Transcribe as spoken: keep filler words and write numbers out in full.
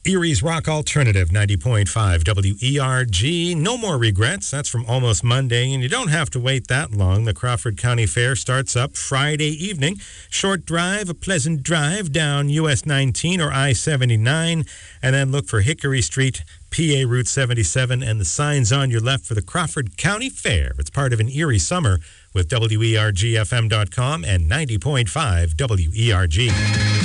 Erie's Rock Alternative, ninety point five W E R G. No more regrets. That's from Almost Monday, and you don't have to wait that long. The Crawford County Fair starts up Friday evening. Short drive, a pleasant drive down U S nineteen or I seventy-nine, and then look for Hickory Street, P A Route seventy-seven, and the signs on your left for the Crawford County Fair. It's part of an Erie summer with W E R G F M dot com and ninety point five W E R G.